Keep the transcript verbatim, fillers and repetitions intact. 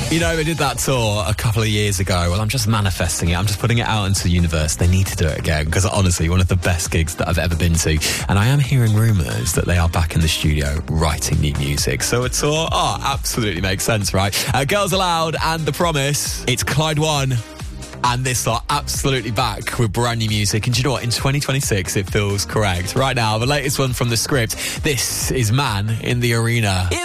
You know, they did that tour a couple of years ago. Well, I'm just manifesting it. I'm just putting it out into the universe. They need to do it again because, honestly, one of the best gigs that I've ever been to. And I am hearing rumours that they are back in the studio writing new music. So a tour, oh, absolutely makes sense, right? Uh, Girls Aloud and The Promise. It's Clyde One. And this are absolutely back with brand new music. And do you know what? In twenty twenty-six, it feels correct. Right now, the latest one from The Script. This is Man in the Arena. If